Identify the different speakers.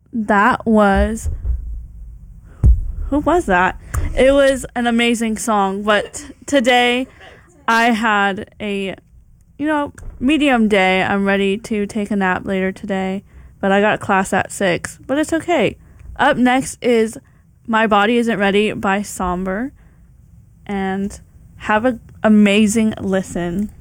Speaker 1: that was... Who was that? It was an amazing song, but today I had a, medium day. I'm ready to take a nap later today, but I got class at 6, but it's okay. Up next is My Body Isn't Ready by Somber, and have an amazing listen.